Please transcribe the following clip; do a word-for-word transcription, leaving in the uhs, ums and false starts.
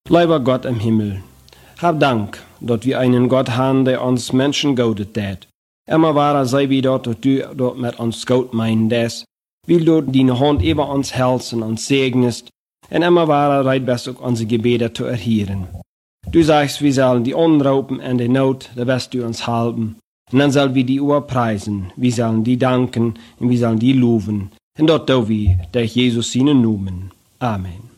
Lieber Gott im Himmel, hab Dank, dass wir einen Gott haben, der uns Menschen godet tät. Immer wahrer sei wie dort, dass du dort mit uns gut meinen des. Will du deine Hand über uns helfen und segnest, und immer wahrer reit best auch unsere Gebete zu erhören. Du sagst, wir sollen die Unraupen und die Not, da wirst du uns halten. Und dann sollen wir die Uhr preisen, wir sollen die danken und wir sollen die loben. Und dort do wir durch Jesus seinen Namen. Amen.